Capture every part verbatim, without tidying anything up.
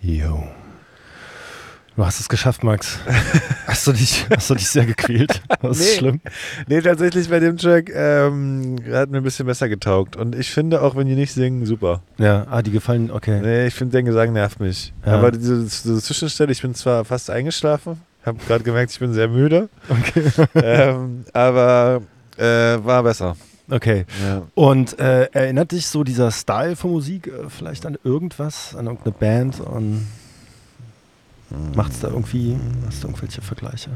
Yo. Du hast es geschafft, Max. Hast du dich, hast du dich sehr gequält? Das ist nee. schlimm. Nee, tatsächlich bei dem Track ähm, hat mir ein bisschen besser getaugt. Und ich finde, auch wenn die nicht singen, super. Ja, ah, die gefallen, okay. Nee, ich finde, der Gesang nervt mich. Ja. Aber diese, diese Zwischenstelle, ich bin zwar fast eingeschlafen, habe gerade gemerkt, ich bin sehr müde. Okay. ähm, aber äh, war besser. Okay. Ja. Und äh, erinnert dich so dieser Style von Musik äh, vielleicht an irgendwas, an irgendeine Band? Und macht es da irgendwie, hast du irgendwelche Vergleiche?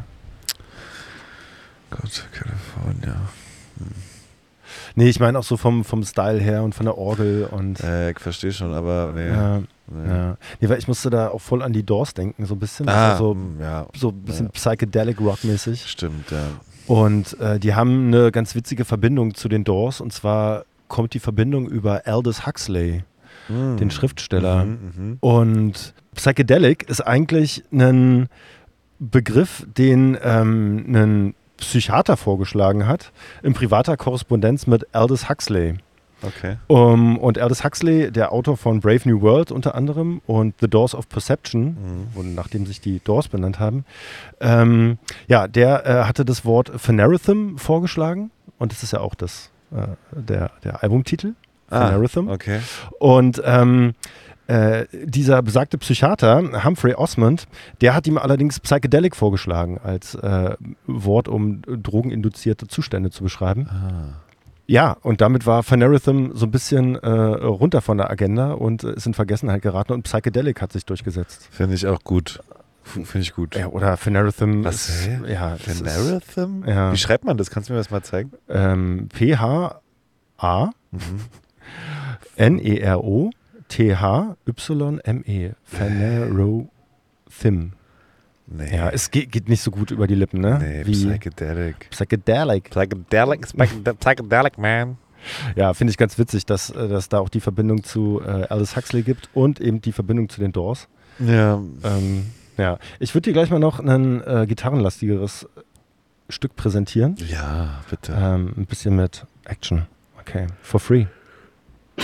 Gott, California. Hm. Nee, ich meine auch so vom, vom Style her und von der Orgel und. Äh, ich verstehe schon, aber nee. Ja, nee. ja. Nee, weil ich musste da auch voll an die Doors denken, so ein bisschen. Ah, also so, ja. so ein bisschen Ja. Psychedelic Rock-mäßig. Stimmt, ja. Und äh, die haben eine ganz witzige Verbindung zu den Doors, und zwar kommt die Verbindung über Aldous Huxley, Mm. den Schriftsteller. Mhm, mhm. Und Psychedelic ist eigentlich ein Begriff, den ähm, ein Psychiater vorgeschlagen hat, in privater Korrespondenz mit Aldous Huxley. Okay. Um, und Aldous Huxley, der Autor von Brave New World unter anderem und The Doors of Perception, Mhm. und nachdem sich die Doors benannt haben, ähm, ja, der äh, hatte das Wort Phanerythum vorgeschlagen, und das ist ja auch das, äh, der, der Albumtitel, Phanerythum. Ah, okay. Und ähm, äh, dieser besagte Psychiater, Humphrey Osmond, der hat ihm allerdings Psychedelic vorgeschlagen als äh, Wort, um drogeninduzierte Zustände zu beschreiben. Ah. Ja, und damit war Phanerythum so ein bisschen äh, runter von der Agenda und äh, ist in Vergessenheit geraten, und Psychedelic hat sich durchgesetzt. Finde ich auch gut. F- Finde ich gut. Ja, oder Phanerythum. Was, ist, hä? ja, es ist, Phanerythum? ja. Wie schreibt man das? Kannst du mir das mal zeigen? ähm, P H A Mhm. N E R O T H Y M E. Phanerythum. Nee. Ja, es geht, geht nicht so gut über die Lippen, ne? Nee, Wie Psychedelic. Psychedelic. Psychedelic, Psychedelic, Psychedelic, man. Ja, finde ich ganz witzig, dass äh, dass da auch die Verbindung zu äh, Aldous Huxley gibt und eben die Verbindung zu den Doors. Ja. Ähm, ja, ich würde dir gleich mal noch ein äh, gitarrenlastigeres Stück präsentieren. Ja, bitte. Ähm, ein bisschen mit Action. Okay, for free.